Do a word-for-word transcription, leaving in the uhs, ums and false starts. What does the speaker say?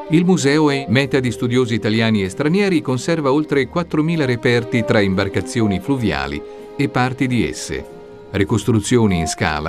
Il museo è meta di studiosi italiani e stranieri, conserva oltre quattromila reperti tra imbarcazioni fluviali e parti di esse, ricostruzioni in scala